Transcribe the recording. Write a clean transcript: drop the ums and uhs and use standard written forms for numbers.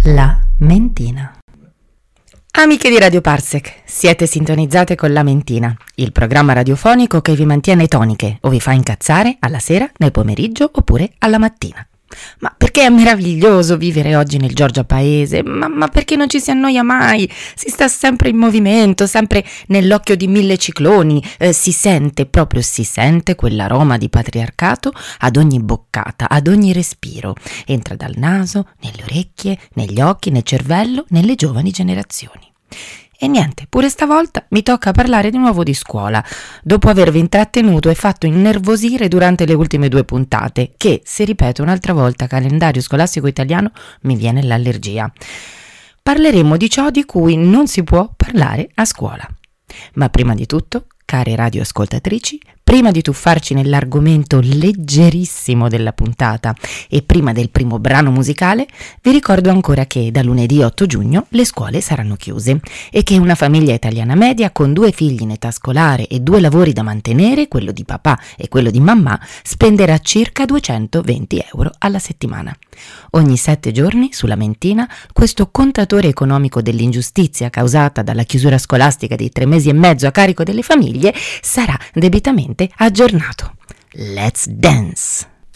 La Mentina. Amiche di Radio Parsec, siete sintonizzate con La Mentina, il programma radiofonico che vi mantiene toniche o vi fa incazzare alla sera, nel pomeriggio oppure alla mattina. Ma perché è meraviglioso vivere oggi nel Giorgia Paese, ma perché non ci si annoia mai, si sta sempre in movimento, sempre nell'occhio di mille cicloni, si sente quell'aroma di patriarcato ad ogni boccata, ad ogni respiro, entra dal naso, nelle orecchie, negli occhi, nel cervello, nelle giovani generazioni. E niente, pure stavolta mi tocca parlare di nuovo di scuola, dopo avervi intrattenuto e fatto innervosire durante le ultime 2 puntate, che, se ripeto un'altra volta calendario scolastico italiano, mi viene l'allergia. Parleremo di ciò di cui non si può parlare a scuola. Ma prima di tutto, care radioascoltatrici, prima di tuffarci nell'argomento leggerissimo della puntata e prima del primo brano musicale, vi ricordo ancora che da lunedì 8 giugno le scuole saranno chiuse e che una famiglia italiana media con 2 figli in età scolare e 2 lavori da mantenere, quello di papà e quello di mamma, spenderà circa 220 euro alla settimana. Ogni 7 giorni, sulla Mentina, questo contatore economico dell'ingiustizia causata dalla chiusura scolastica di 3 mesi e mezzo a carico delle famiglie sarà debitamente aggiornato. Let's dance!